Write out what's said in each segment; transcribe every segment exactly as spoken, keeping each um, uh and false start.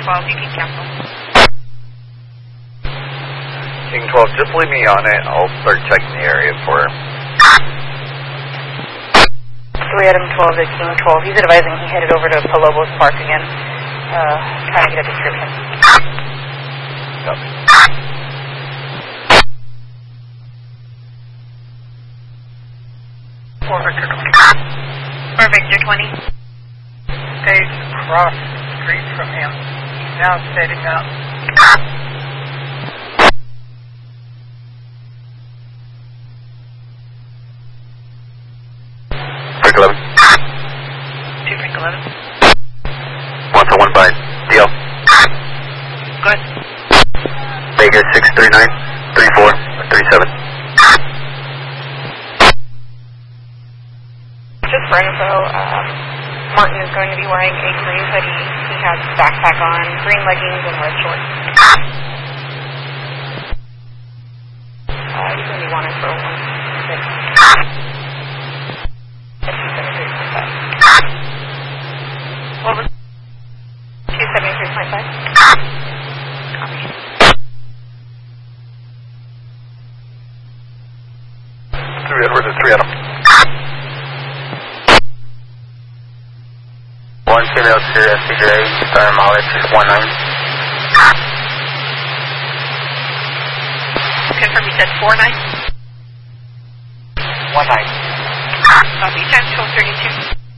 twelve, you can cancel. King twelve, just leave me on it. I'll start checking the area for him. three Adam twelve to King twelve. He's advising he headed over to Palobos Park again. Uh, trying to get a description. Copy. four Victor twenty. four Victor twenty. Stays across the street from him. He's now setting up. Brick eleven. two Brick eleven. One to one by D L. Good. Vegas six three nine, three four, three seven. Just for info, um, Martin is going to be wearing a green hoodie. He has a backpack on, green leggings, and red shorts. Uh, he's going to be wanted for one six. What was two seventy-three point five? Copy. Three Edward to three Adam. One female to figure eight, star mileage is one nine. Confirm you said four nine? One nine. Copy, time twelve thirty-two.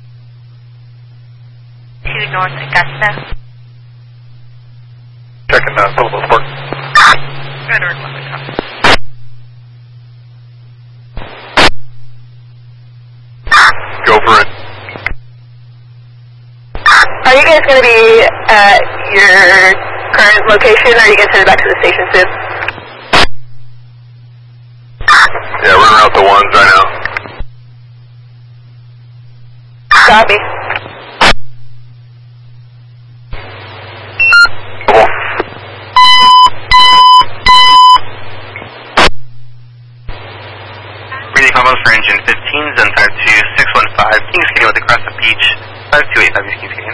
To North Augusta. Checking uh, Palobos Park. Red Org one, copy. Go for it. Are you guys going to be at your current location, or are you going to send it back to the station soon? Yeah, we're out the ones right now. Copy. Reading combos for engine fifteen, Zen five two six one five, Kings Canyon with across the beach, five two eight five, Kings Canyon.